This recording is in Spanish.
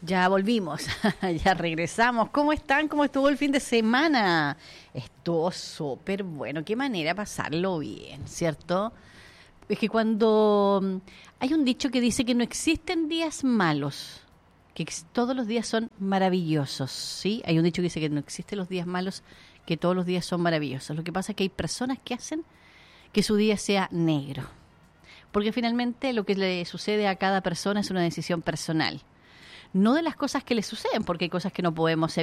Ya volvimos, ya regresamos. ¿Cómo están? ¿Cómo estuvo el fin de semana? Estuvo súper bueno. Qué manera de pasarlo bien, ¿cierto? Es que cuando hay un dicho que dice que no existen días malos, que todos los días son maravillosos, ¿sí? Hay un dicho que dice que no existen los días malos, que todos los días son maravillosos. Lo que pasa es que hay personas que hacen que su día sea negro. Porque finalmente lo que le sucede a cada persona es una decisión personal. No de las cosas que le suceden, porque hay cosas que no podemos